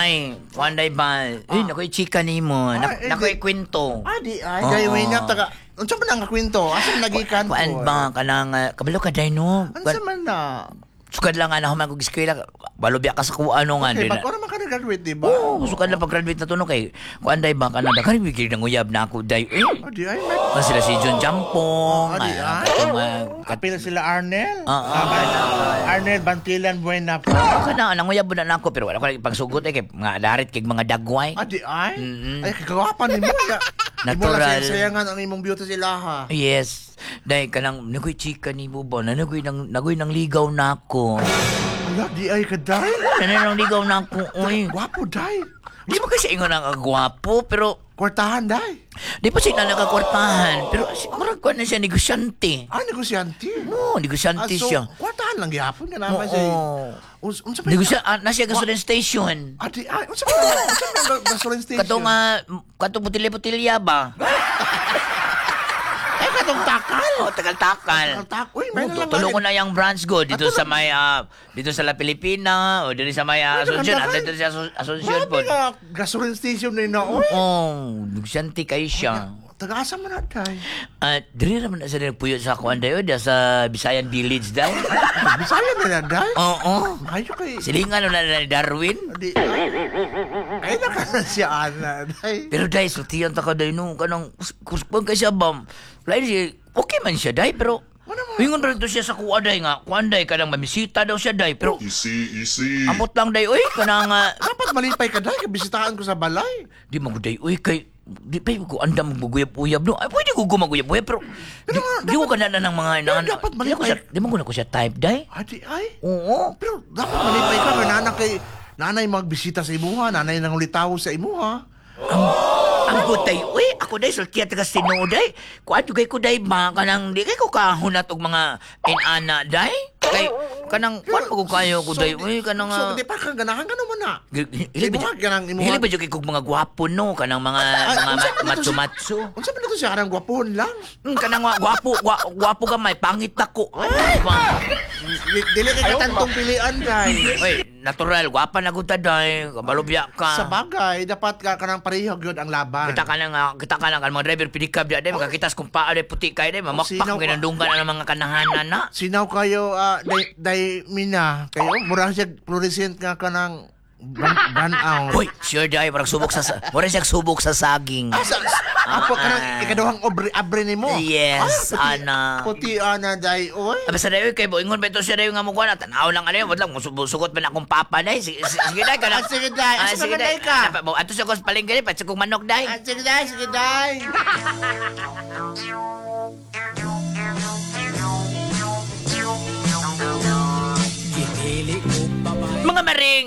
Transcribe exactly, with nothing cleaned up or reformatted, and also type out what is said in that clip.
day. Kuan day ba? Eh, nakoy chika nimo. Nak- Ah, nakoy hindi. kwento. Ah, di ay. Oo. Dahil may nap taga... Unsa man ang kwento? Asa nagikan ko? Kuan ba kanang uh, kabalo ka day no? Unsa man na? Sukad lang nga na humang kong eskwela. Balubya ka sa kuano nga. Okay, din. ba't ka nag-graduate, di ba? Oo, sukad lang pag-graduate na to no kay kuan day ba kanang dakari bigil nang uyab na ako day. Eh, Ah, di ay. May... kan sila si John Jampong. Ah, di ah, ay. katong, ah, Kapila sila Arnel. Ah, ah, Ah, Arnel Bantilan Buena po. Kana nanguyab na nako pero wala ko lagi pagsugot eh kay mga darit kay mga dagway. Ah, di ay. Mm-mm. Ay, kagawapan ni mo. Ya. Natural. Di mo sayangan ang imong beauty sila ha. Yes. Dahil kanang nagoy chika ni Bubo na nagoy nang nagoy nang ligaw nako. Wala, di ay ka, day. Na nang ligaw nako. Oy. Gwapo, day. Di ba kasi ingon ang agwapo pero Kwartahan, day. di pa siya nakakwartahan pero si- murag ko na siya negosyante. Ah, negosyante. Oo, Ah, negosyante so, siya. kwartahan lang gihapon ka naman Oo. siya. Uns- Unsa ba? Negosya ah, na siya gasoline station. Ah, di ay. Unsa ba? Unsa ba ang gasoline station? Kato nga kato putilya-putilya ba? Eh, katong takal. Oh, tagal-takal. Tak. Uy, may Oh, nalang tulo ko na yung branch go dito Ato sa may ah, dito sa La Pilipina o dito sa may uh, Ano, Asuncion at tagal? dito sa Asu- Asuncion po. Grabe ka, gasoline station na yun na, oy. Oh, nagsanti kayo siya. Taga-asa man na, day. At diri naman na sila nagpuyo sa kuan dayo da sa Bisayan Village daw. Bisaya na na, day. Oo. Ayaw kay... Silingan na na ni Darwin. Di, ay, ay na ka na siya, Ana, day. Pero dahil sultihan ta ka dayo no kanang kuspon kay siya bam. Lain siya okay man siya dahil pero Wingon rin to siya sa kuwa day nga. Kuan day kanang mamisita daw siya day pero Easy, easy. amot lang day oy kanang uh, Dapat malipay ka, day. Kabisitaan ko sa balay. di maguday uy kay di pa ko anda maguguyab-uyab no. Ay pwede ko gumaguyab-uyab pero di, di ko kana na ng mga Pero inaan. dapat Di ko malipay. siya- Di mo ko na ko siya type day. Adi, ay. Oo. Pero dapat malipay ka. May nanak kay... Nanay magbisita sa imuha. Nanay nang ulitaw sa imuha. Ang ang gutay uy ako day sultiya taga Sino day. Kuan jugay ko day ba kanang di kay ko kahunat og mga inana day. Kay kanang kuan mo ko kayo ko day uy kanang So, ah, di pa kang ganahan ka naman na. Hili ba Imuha ka ng imuha. Hili ba jud kay kog mga gwapo no kanang mga Ay, mga unsa man ito siya? matso-matso. Unsa man ito siya? Karang gwapon lang. Hmm, kanang wa- gwapo gwa, gwapo gamay pangit ako. Ay, ba? Di- Dili kay katantong pilian, day. Oy, natural gwapa na gud day. Kabalubya ka. Sa bagay, dapat ka kanang pareho gyud ang laban. Kita ka nang ah, kita ka nang mga driver pinikab dia day makakitas kung paano puti kay day mamakpak sino ka? ginandunggan ang mga kanahanan na. Sinaw kayo, ah, day, day mina. Kayo, murang siya fluorescent nga kanang ban, banaw. Hoy, sure day parang subok sa sa- mura siya subok sa saging. Ah, sa, apo ka nang ikaduhang obre, abre ni mo. Yes, Ah, puti- ana. Puti, ana, day. Oy. Abi sa dayo kay boingon ba ito siya dayo nga mo kuan tanaw lang ano wala mo sugot man akong papa day sige sige day ka Ah, sige, day. Ah, sige, day ka. Ato sa kos palengke pa sa kong manok day. Ah, sige, day. Sige, day.